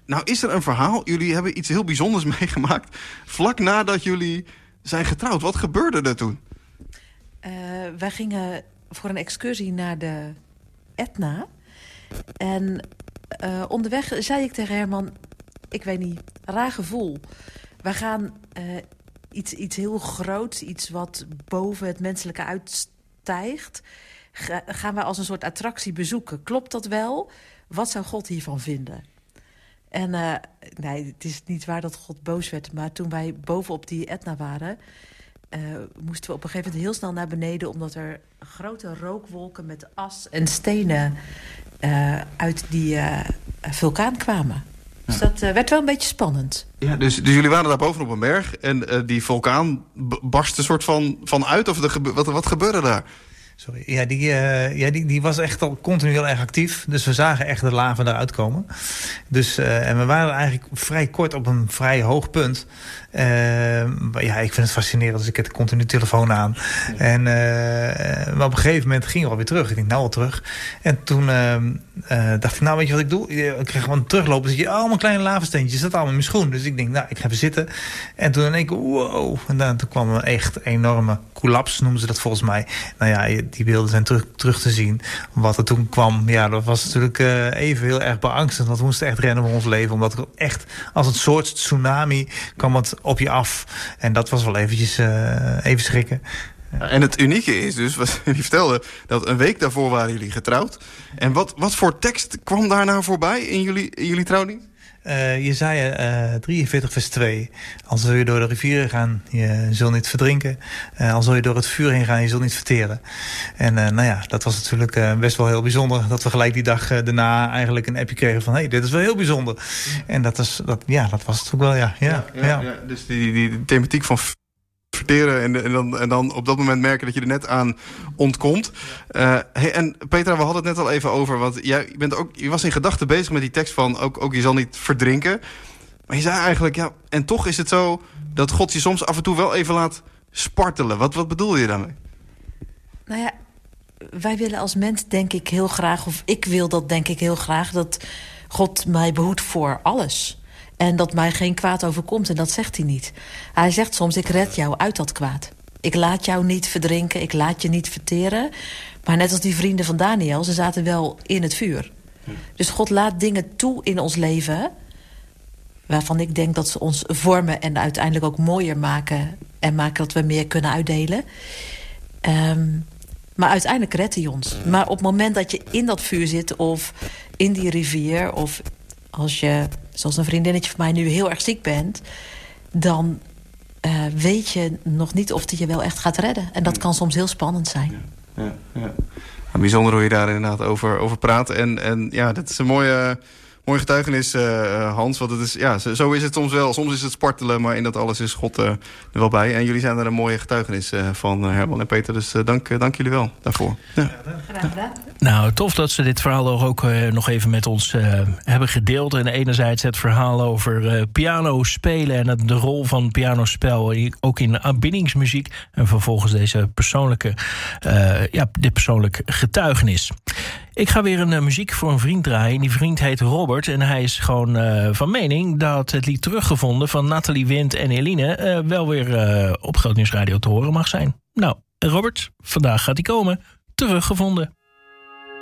Nou is er een verhaal. Jullie hebben iets heel bijzonders meegemaakt vlak nadat jullie zijn getrouwd. Wat gebeurde er toen? Wij gingen voor een excursie naar de Etna. En onderweg zei ik tegen Herman, ik weet niet, raar gevoel. We gaan iets heel groots, iets wat boven het menselijke uitstijgt, gaan we als een soort attractie bezoeken. Klopt dat wel? Wat zou God hiervan vinden? En nee, het is niet waar dat God boos werd. Maar toen wij bovenop die Etna waren, moesten we op een gegeven moment heel snel naar beneden, omdat er grote rookwolken met as en stenen uit die vulkaan kwamen. Dus dat werd wel een beetje spannend. Ja, dus jullie waren daar bovenop een berg en die vulkaan barst een soort van uit? Of wat gebeurde daar? Sorry. Ja, die was echt al continu heel erg actief. Dus we zagen echt de lava eruit komen. Dus, en we waren eigenlijk vrij kort op een vrij hoog punt. Ja, ik vind het fascinerend, dus ik heb de continu telefoon aan. En maar op een gegeven moment ging we alweer terug. Ik denk, nou al terug. En toen dacht ik, nou weet je wat ik doe? Ik kreeg gewoon teruglopen. Dus allemaal kleine lavasteentjes, dat allemaal in mijn schoen. Dus ik denk, nou, ik ga even zitten. En toen denk ik, wow. En toen kwam een echt enorme collapse, noemen ze dat volgens mij. Nou ja, die beelden zijn terug te zien. Wat er toen kwam, ja, dat was natuurlijk even heel erg beangstigend. Want we moesten echt rennen voor ons leven. Omdat het echt als een soort tsunami kwam het op je af. En dat was wel eventjes even schrikken. Ja, en het unieke is dus, wat jullie vertelden, dat een week daarvoor waren jullie getrouwd. En wat voor tekst kwam daar nou voorbij in jullie trouwdienst? Jesaja 43 vers 2. Al zul je door de rivieren gaan, je zult niet verdrinken. Al zul je door het vuur heen gaan, je zult niet verteren. En nou ja, dat was natuurlijk best wel heel bijzonder. Dat we gelijk die dag daarna eigenlijk een appje kregen van, hey, dit is wel heel bijzonder. En dat was het ook wel, ja. Dus die thematiek van verteren en dan op dat moment merken dat je er net aan ontkomt. En Petra, we hadden het net al even over, want je was in gedachten bezig met die tekst van ook je zal niet verdrinken. Maar je zei eigenlijk, ja, en toch is het zo dat God je soms af en toe wel even laat spartelen. Wat bedoel je daarmee? Nou ja, wij willen als mens denk ik heel graag, of ik wil dat denk ik heel graag, dat God mij behoedt voor alles. En dat mij geen kwaad overkomt. En dat zegt hij niet. Hij zegt soms, ik red jou uit dat kwaad. Ik laat jou niet verdrinken. Ik laat je niet verteren. Maar net als die vrienden van Daniel, ze zaten wel in het vuur. Dus God laat dingen toe in ons leven, waarvan ik denk dat ze ons vormen en uiteindelijk ook mooier maken. En maken dat we meer kunnen uitdelen. Maar uiteindelijk redt hij ons. Maar op het moment dat je in dat vuur zit, of in die rivier, of als je, zoals een vriendinnetje van mij, nu heel erg ziek bent, dan weet je nog niet of die je wel echt gaat redden. En dat kan soms heel spannend zijn. Ja. Nou, bijzonder hoe je daar inderdaad over praat. En ja, dat is een mooie getuigenis, Hans. Want het is, ja, zo is het soms wel. Soms is het spartelen, maar in dat alles is God er wel bij. En jullie zijn er een mooie getuigenis van, Herman en Peter. Dus dank jullie wel daarvoor. Ja. Graag gedaan. Nou, tof dat ze dit verhaal ook nog even met ons hebben gedeeld. En enerzijds het verhaal over piano spelen en de rol van pianospel ook in aanbiddingsmuziek. En vervolgens dit persoonlijke getuigenis. Ik ga weer een muziek voor een vriend draaien. Die vriend heet Robert en hij is gewoon van mening dat het lied Teruggevonden van Nathalie Wind en Eline wel weer op Groot Nieuws Radio te horen mag zijn. Nou, Robert, vandaag gaat hij komen. Teruggevonden.